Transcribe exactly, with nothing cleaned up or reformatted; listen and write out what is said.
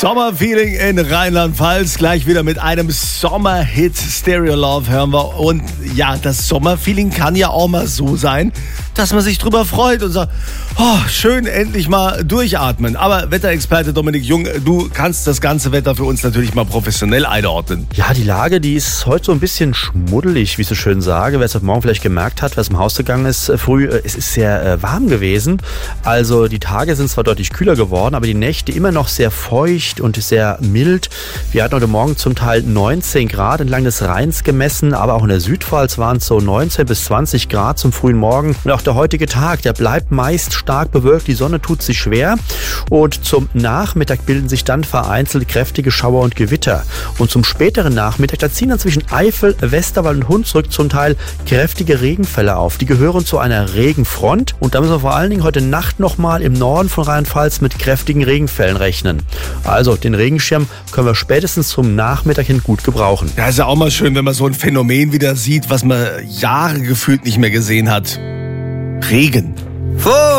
Sommerfeeling in Rheinland-Pfalz. Gleich wieder mit einem Sommerhit. Stereo Love hören wir. Und ja, das Sommerfeeling kann ja auch mal so sein, dass man sich drüber freut und sagt, oh, schön, endlich mal durchatmen. Aber Wetterexperte Dominik Jung, du kannst das ganze Wetter für uns natürlich mal professionell einordnen. Ja, die Lage, die ist heute so ein bisschen schmuddelig, wie ich so schön sage. Wer es heute Morgen vielleicht gemerkt hat, wer es im Haus gegangen ist, äh, früh, äh, es ist sehr äh, warm gewesen. Also die Tage sind zwar deutlich kühler geworden, aber die Nächte immer noch sehr feucht und sehr mild. Wir hatten heute Morgen zum Teil neunzehn Grad entlang des Rheins gemessen, aber auch in der Südpfalz waren es so neunzehn bis zwanzig Grad zum frühen Morgen. Und auch der heutige Tag, der bleibt meist stark bewölkt, die Sonne tut sich schwer und zum Nachmittag bilden sich dann vereinzelt kräftige Schauer und Gewitter. Und zum späteren Nachmittag, da ziehen dann zwischen Eifel, Westerwald und Hunsrück zum Teil kräftige Regenfälle auf. Die gehören zu einer Regenfront und da müssen wir vor allen Dingen heute Nacht nochmal im Norden von Rheinland-Pfalz mit kräftigen Regenfällen rechnen. Also den Regenschirm können wir spätestens zum Nachmittag hin gut gebrauchen. Ja, ist ja auch mal schön, wenn man so ein Phänomen wieder sieht, was man Jahre gefühlt nicht mehr gesehen hat. Regen.